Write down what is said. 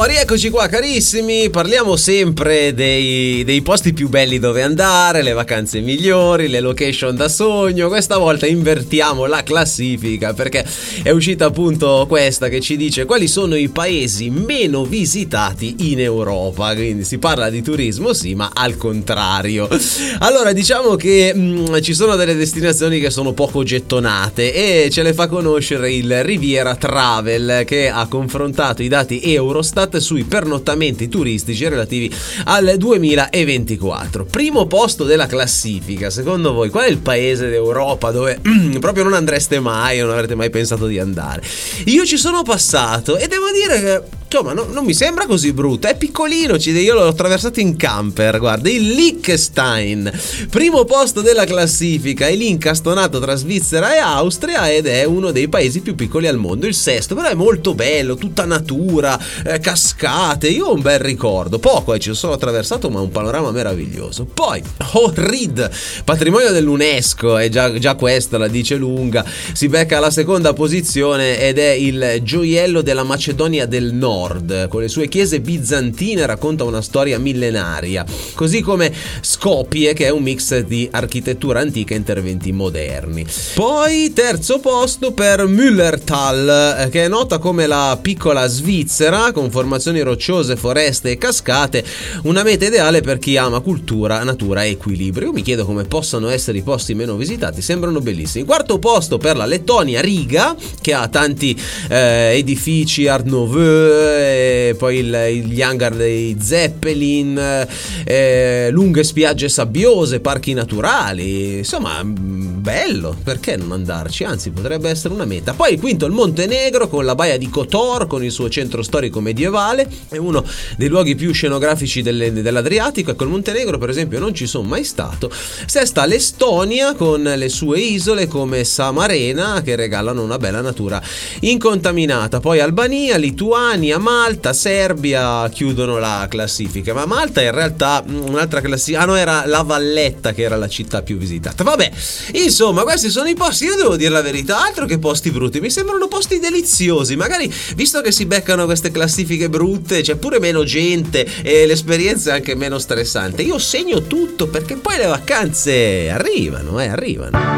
Rieccoci qua carissimi, parliamo sempre dei posti più belli dove andare, le vacanze migliori, le location da sogno. Questa volta invertiamo la classifica perché è uscita appunto questa che ci dice quali sono i paesi meno visitati in Europa. Quindi si parla di turismo sì, ma al contrario. Allora diciamo che ci sono delle destinazioni che sono poco gettonate e ce le fa conoscere il Riviera Travel, che ha confrontato i dati Eurostat sui pernottamenti turistici relativi al 2024. Primo posto della classifica, secondo voi qual è il paese d'Europa dove proprio non andreste mai, non avrete mai pensato di andare? Io ci sono passato e devo dire che insomma non mi sembra così brutto, è piccolino, io l'ho attraversato in camper, guarda, il Liechtenstein, primo posto della classifica, è lì incastonato tra Svizzera e Austria ed è uno dei paesi più piccoli al mondo, il sesto, però è molto bello, tutta natura, cascate, io ho un bel ricordo, poco ci sono attraversato ma un panorama meraviglioso. Poi Ohrid, patrimonio dell'UNESCO, è già questa la dice lunga, si becca alla seconda posizione ed è il gioiello della Macedonia del Nord, con le sue chiese bizantine, racconta una storia millenaria, così come Skopje, che è un mix di architettura antica e interventi moderni. Poi terzo posto per Müllertal, che è nota come la piccola Svizzera, con formazioni rocciose, foreste e cascate, una meta ideale per chi ama cultura, natura e equilibrio. Io mi chiedo come possano essere i posti meno visitati, sembrano bellissimi. Quarto posto per la Lettonia, Riga, che ha tanti edifici Art Nouveau, poi gli hangar dei Zeppelin, lunghe spiagge sabbiose, parchi naturali, insomma bello, perché non andarci, anzi potrebbe essere una meta. Poi il quinto, il Montenegro, con la baia di Kotor, con il suo centro storico medievale, è uno dei luoghi più scenografici dell'Adriatico. Ecco, il Montenegro per esempio non ci sono mai stato. Sesta, l'Estonia, con le sue isole come Samarena, che regalano una bella natura incontaminata. Poi Albania, Lituania, Malta, Serbia chiudono la classifica, ma Malta in realtà un'altra classifica, no, era La Valletta che era la città più visitata. Vabbè, insomma questi sono i posti, io devo dire la verità, altro che posti brutti, mi sembrano posti deliziosi, magari visto che si beccano queste classifiche brutte c'è pure meno gente e l'esperienza è anche meno stressante. Io segno tutto perché poi le vacanze arrivano.